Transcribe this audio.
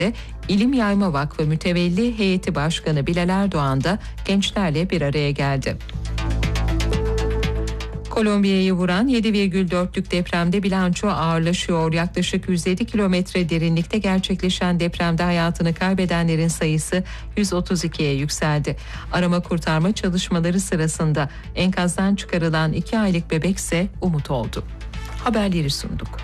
İlim Yayma Vakfı Mütevelli Heyeti Başkanı Bilal Erdoğan da gençlerle bir araya geldi. Kolombiya'yı vuran 7,4'lük depremde bilanço ağırlaşıyor. Yaklaşık 107 kilometre derinlikte gerçekleşen depremde hayatını kaybedenlerin sayısı 132'ye yükseldi. Arama kurtarma çalışmaları sırasında enkazdan çıkarılan 2 aylık bebekse umut oldu. Haberleri sunduk.